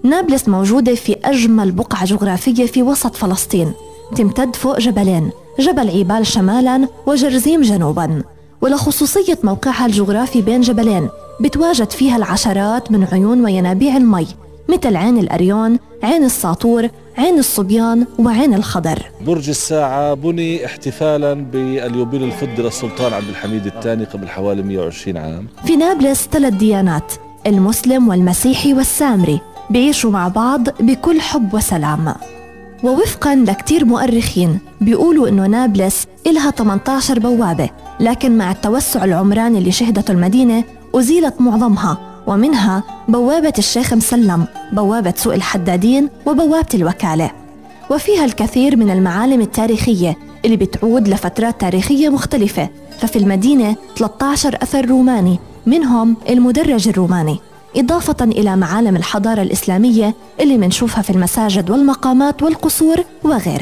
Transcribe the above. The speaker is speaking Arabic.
نابلس موجودة في أجمل بقعة جغرافية في وسط فلسطين، تمتد فوق جبلين، جبل عيبال شمالاً وجرزيم جنوباً. ولخصوصية موقعها الجغرافي بين جبلين بتواجد فيها العشرات من عيون وينابيع المي، مثل عين الأريون، عين الساطور، عين الصبيان، وعين الخضر. برج الساعة بني احتفالاً باليوبيل الفضي للسلطان عبد الحميد الثاني قبل حوالي 120 عام. في نابلس 3 ديانات، المسلم والمسيحي والسامري، بيعيشوا مع بعض بكل حب وسلام. ووفقاً لكتير مؤرخين بيقولوا إنه نابلس إلها 18 بوابة، لكن مع التوسع العمراني اللي شهدته المدينة أزيلت معظمها، ومنها بوابة الشيخ مسلم، بوابة سوق الحدادين، وبوابة الوكالة. وفيها الكثير من المعالم التاريخية اللي بتعود لفترات تاريخية مختلفة. ففي المدينة 13 أثر روماني، منهم المدرج الروماني، إضافة إلى معالم الحضارة الإسلامية اللي منشوفها في المساجد والمقامات والقصور وغيرها.